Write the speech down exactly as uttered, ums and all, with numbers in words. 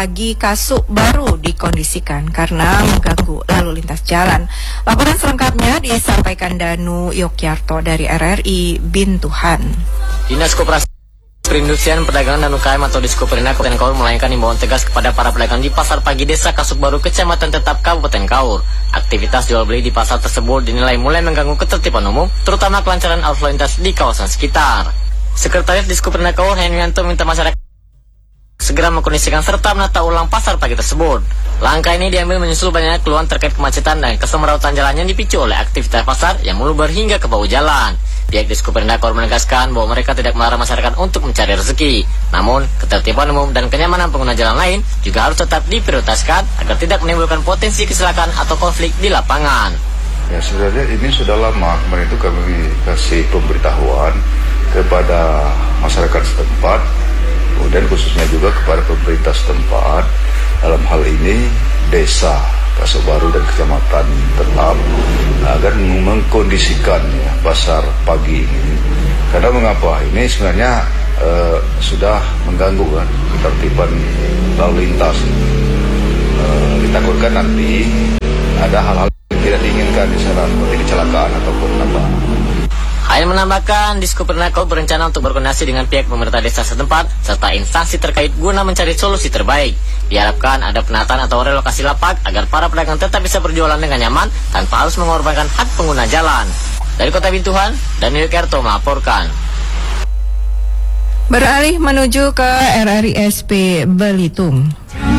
pagi Kasuk baru dikondisikan karena mengganggu lalu lintas jalan. Laporan selengkapnya disampaikan Danu Yogyarto dari R R I Bintuhan. Dinas Koperasi Perindustrian Perdagangan dan U K M atau Diskoperinda Kabupaten Kaur melayangkan himbauan tegas kepada para pedagang di Pasar Pagi Desa Kasuk Baru, Kecamatan Tetap, Kabupaten Kaur. Aktivitas jual beli di pasar tersebut dinilai mulai mengganggu ketertiban umum, terutama kelancaran arus lalu lintas di kawasan sekitar. Sekretariat Diskoperinda Kaur Henrianto minta masyarakat segera mengkondisikan serta menata ulang pasar pagi tersebut. Langkah ini diambil menyusul banyak keluhan terkait kemacetan dan kesemerawutan jalan yang dipicu oleh aktivitas pasar yang meluber hingga ke bahu jalan. Pihak Diskoperinda Kaur menegaskan bahwa mereka tidak melarang masyarakat untuk mencari rezeki. Namun, ketertiban umum dan kenyamanan pengguna jalan lain juga harus tetap diprioritaskan agar tidak menimbulkan potensi kecelakaan atau konflik di lapangan. Ya, sebenarnya ini sudah lama. Kemarin itu kami kasih pemberitahuan kepada masyarakat setempat, kemudian khususnya juga kepada pemerintah setempat, dalam hal ini desa Kasuk Baru dan Kecamatan Tetap, agar mengkondisikan ya, pasar pagi ini. Karena mengapa? Ini sebenarnya uh, sudah mengganggu kan ketertiban lalu lintas. Uh, ditakutkan nanti ada hal-hal yang tidak diinginkan di sana, seperti kecelakaan ataupun apa. Ain menambahkan, Diskoperinda Kaur berencana untuk berkoordinasi dengan pihak pemerintah desa setempat serta instansi terkait guna mencari solusi terbaik. Diharapkan ada penataan atau relokasi lapak agar para pedagang tetap bisa berjualan dengan nyaman tanpa harus mengorbankan hak pengguna jalan. Dari Kota Bintuhan, Daniel Kerto melaporkan. Beralih menuju ke R R I S P Belitung.